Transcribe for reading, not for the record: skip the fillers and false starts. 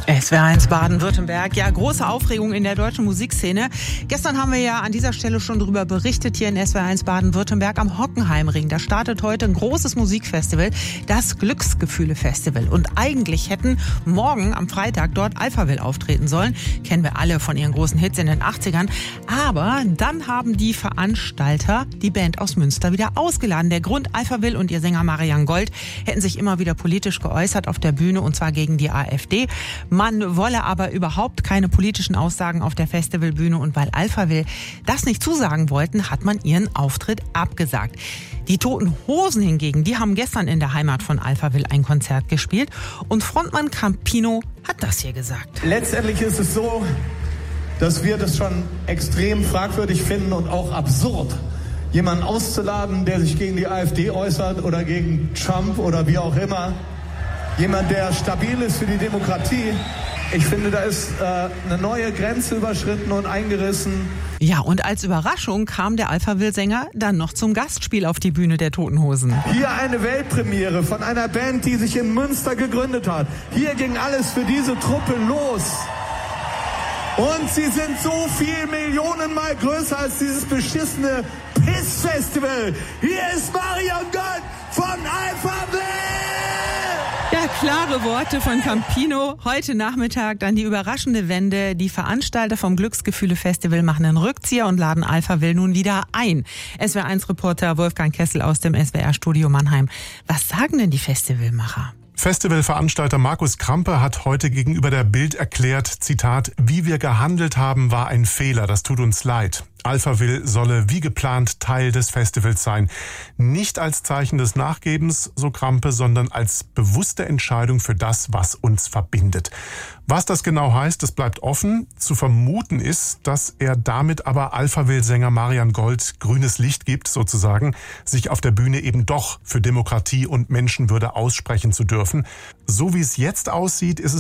SWR1 Baden-Württemberg. Ja, große Aufregung in der deutschen Musikszene. Gestern haben wir ja an dieser Stelle schon darüber berichtet hier in SWR1 Baden-Württemberg am Hockenheimring. Da startet heute ein großes Musikfestival, das Glücksgefühle-Festival. Und eigentlich hätten morgen am Freitag dort Alphaville auftreten sollen. Kennen wir alle von ihren großen Hits in den 80ern. Aber dann haben die Veranstalter die Band aus Münster wieder ausgeladen. Der Grund: Alphaville und ihr Sänger Marian Gold hätten sich immer wieder politisch geäußert auf der Bühne, und zwar gegen die AfD. Man wolle aber überhaupt keine politischen Aussagen auf der Festivalbühne, und weil Alphaville das nicht zusagen wollten, hat man ihren Auftritt abgesagt. Die Toten Hosen hingegen, die haben gestern in der Heimat von Alphaville ein Konzert gespielt, und Frontmann Campino hat das hier gesagt. Letztendlich ist es so, dass wir das schon extrem fragwürdig finden und auch absurd, jemanden auszuladen, der sich gegen die AfD äußert oder gegen Trump oder wie auch immer. Jemand, der stabil ist für die Demokratie. Ich finde, da ist eine neue Grenze überschritten und eingerissen. Ja, und als Überraschung kam der Alphaville-Sänger dann noch zum Gastspiel auf die Bühne der Toten Hosen. Hier eine Weltpremiere von einer Band, die sich in Münster gegründet hat. Hier ging alles für diese Truppe los. Und sie sind so viel Millionenmal größer als dieses beschissene Piss-Festival. Hier ist Marian Gold von Alphaville! Ja, klare Worte von Campino. Heute Nachmittag dann die überraschende Wende. Die Veranstalter vom Glücksgefühle-Festival machen einen Rückzieher und laden Alphaville nun wieder ein. SWR1-Reporter Wolfgang Kessel aus dem SWR-Studio Mannheim. Was sagen denn die Festivalmacher? Festivalveranstalter Markus Krampe hat heute gegenüber der Bild erklärt, Zitat: Wie wir gehandelt haben, war ein Fehler, das tut uns leid. Alphaville solle wie geplant Teil des Festivals sein. Nicht als Zeichen des Nachgebens, so Krampe, sondern als bewusste Entscheidung für das, was uns verbindet. Was das genau heißt, das bleibt offen. Zu vermuten ist, dass er damit aber Alphaville-Sänger Marian Gold grünes Licht gibt, sozusagen, sich auf der Bühne eben doch für Demokratie und Menschenwürde aussprechen zu dürfen. So wie es jetzt aussieht, ist es